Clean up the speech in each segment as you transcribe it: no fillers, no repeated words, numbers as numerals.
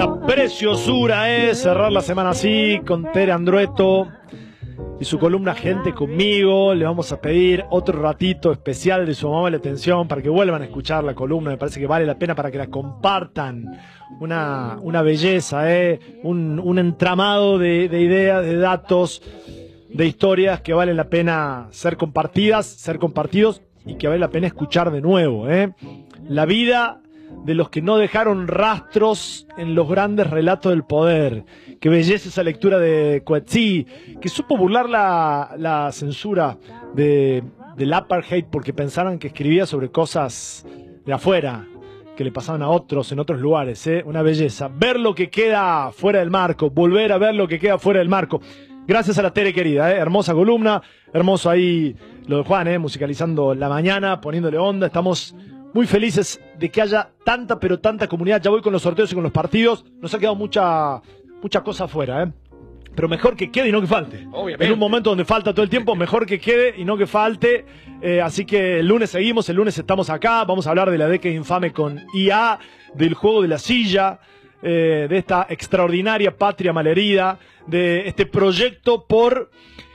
Una preciosura, cerrar la semana así con Tere Andrueto y su columna Gente Conmigo. Le vamos a pedir otro ratito especial de su amable atención para que vuelvan a escuchar la columna. Me parece que vale la pena para que la compartan. Una belleza, un entramado de ideas, de datos, de historias que vale la pena ser compartidas, ser compartidos y que vale la pena escuchar de nuevo. La vida de los que no dejaron rastros en los grandes relatos del poder. Qué belleza esa lectura de Coetzee, que supo burlar la censura del apartheid porque pensaban que escribía sobre cosas de afuera, que le pasaban a otros en otros lugares. Una belleza. Ver lo que queda fuera del marco, volver a ver lo que queda fuera del marco. Gracias a la Tere querida, hermosa columna, hermoso ahí lo de Juan, musicalizando la mañana, poniéndole onda. Estamos muy felices de que haya tanta, pero tanta comunidad. Ya voy con los sorteos y con los partidos. Nos ha quedado mucha cosa afuera, pero mejor que quede y no que falte. Obviamente. En un momento donde falta todo el tiempo, mejor que quede y no que falte. Así que el lunes seguimos, el lunes estamos acá. Vamos a hablar de la década infame con IA, del juego de la silla, de esta extraordinaria patria malherida, de este proyecto por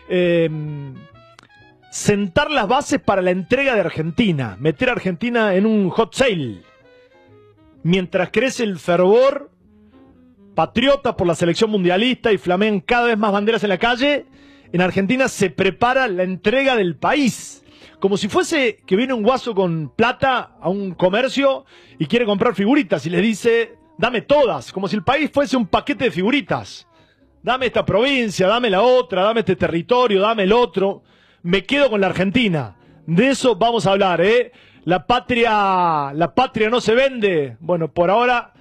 sentar las bases para la entrega de Argentina, meter a Argentina en un hot sale. Mientras crece el fervor patriota por la selección mundialista y flamean cada vez más banderas en la calle, en Argentina se prepara la entrega del país. Como si fuese que viene un guaso con plata a un comercio y quiere comprar figuritas y le dice, dame todas, como si el país fuese un paquete de figuritas. Dame esta provincia, dame la otra, dame este territorio, dame el otro. Me quedo con la Argentina. De eso vamos a hablar, La patria no se vende. Bueno, por ahora